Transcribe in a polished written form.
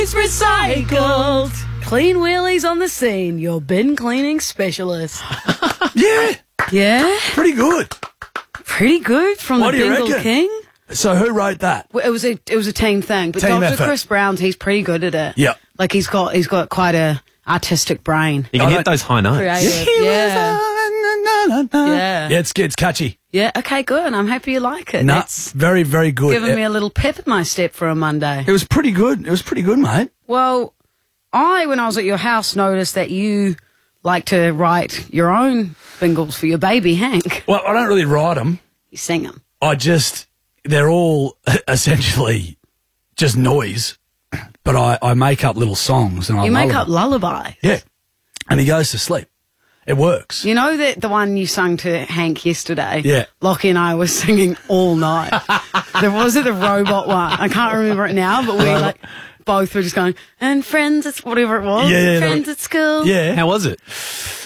It's recycled. Clean wheelies on the scene. Your bin cleaning specialist. Yeah, Yeah, pretty good. pretty good from What the do you Bingle reckon? King. So who wrote that? Well, it was a team thing, but Team Dr. effort. Chris Brown's he's pretty good at it. Yep. Like he's got quite a artistic brain. You can hit those high notes. Creative. Yeah. Yeah. Yeah, it's catchy. Yeah. Okay, good. I'm happy you like it. Nah, It's very, very good. giving me a little pep in my step for a Monday. It was pretty good. It was pretty good, mate. Well, when I was at your house, noticed that you like to write your own bingles for your baby, Hank. Well, I don't really write them. You sing them. They're all essentially just noise, but I make up little songs and I You make lullaby. up lullabies. Yeah. And he goes to sleep. It works. You know that the one you sung to Hank yesterday? Yeah. Lockie and I were singing all night. Was it the robot one? I can't remember it now, but we both were just going, and friends, it's whatever it was. Yeah, friends at school. Yeah. How was it?